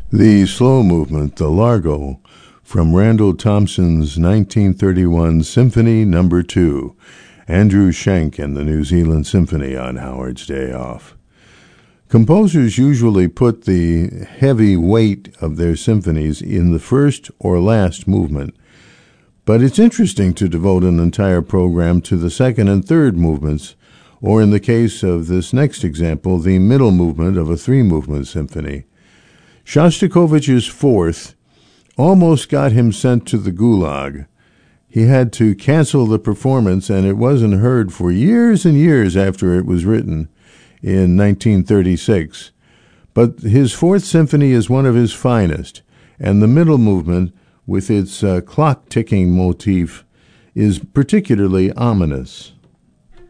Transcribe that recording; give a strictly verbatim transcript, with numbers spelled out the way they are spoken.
The slow movement, the Largo, from Randall Thompson's nineteen thirty-one Symphony Number two, Andrew Schenk and the New Zealand Symphony on Howard's Day Off. Composers usually put the heavy weight of their symphonies in the first or last movement, but it's interesting to devote an entire program to the second and third movements, or in the case of this next example, the middle movement of a three-movement symphony. Shostakovich's Fourth almost got him sent to the Gulag. He had to cancel the performance, and it wasn't heard for years and years after it was written in nineteen thirty-six. But his Fourth Symphony is one of his finest, and the middle movement, with its uh, clock-ticking motif, is particularly ominous.